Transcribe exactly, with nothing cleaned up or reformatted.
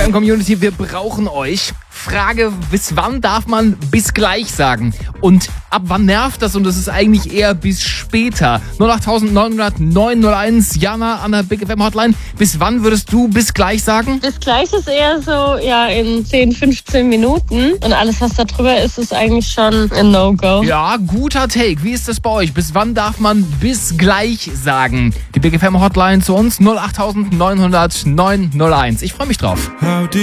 F M Community, wir brauchen euch. Frage, bis wann darf man bis gleich sagen? Und ab wann nervt das? Und das ist eigentlich eher bis später. null acht neun null null neun null eins, Jana an der Big F M Hotline. Bis wann würdest du bis gleich sagen? Bis gleich ist eher so, ja, in zehn, fünfzehn Minuten. Und alles, was da drüber ist, ist eigentlich schon ein No-Go. Ja, guter Take. Wie ist das bei euch? Bis wann darf man bis gleich sagen? Die Big F M Hotline zu uns null acht neun null null neun null eins. Ich freue mich drauf.